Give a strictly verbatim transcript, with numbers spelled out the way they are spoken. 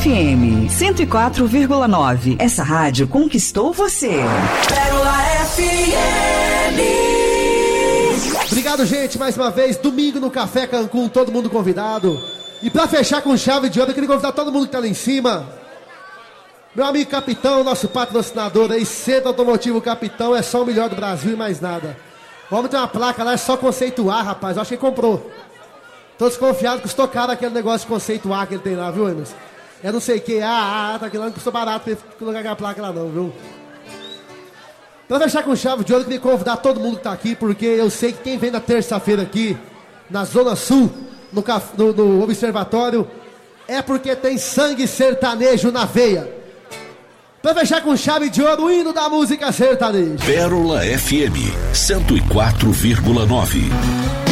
F M cento e quatro vírgula nove. Essa rádio conquistou você. Pérola F M. Obrigado, gente, mais uma vez. Domingo no Café Cancún, todo mundo convidado. E pra fechar com chave de ouro, eu queria convidar todo mundo que tá lá em cima. Meu amigo Capitão, nosso patrocinador aí, Centro Automotivo Capitão, é só o melhor do Brasil e mais nada. Vamos ter uma placa lá, é só conceito A, rapaz, eu acho que ele comprou. Tô desconfiado que custou caro aquele negócio de conceito A que ele tem lá, viu, Emerson? É não sei o que, ah, ah, tá aqui lá, não custou barato pra ele colocar aquela placa lá não, viu? Pra fechar com chave de ouro, eu queria convidar todo mundo que tá aqui, porque eu sei que quem vem na terça-feira aqui, na Zona Sul, no, no, no Observatório, é porque tem sangue sertanejo na veia. Pra fechar com chave de ouro, o hino da música sertaneja. Pérola F M cento e quatro vírgula nove.